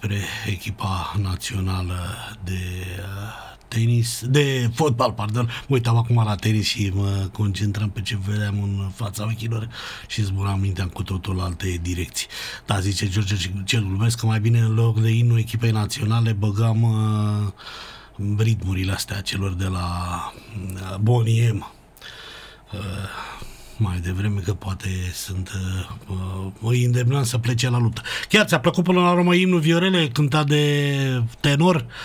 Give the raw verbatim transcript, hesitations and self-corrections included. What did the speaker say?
despre echipa națională de tenis, de fotbal, pardon. Mă uitam acum la tenis și mă concentram pe ce vedeam în fața ochilor și zburam mintea cu totul alte direcții. Da, zice George, ce glumesc, că mai bine în loc de imnul echipei naționale băgam uh, ritmurile astea celor de la uh, Bonnie M. Uh, mai devreme, că poate sunt uh, îi îndemnam să plece la luptă. Chiar ți-a plăcut până la urmă imnul Viorele cântat de tenor?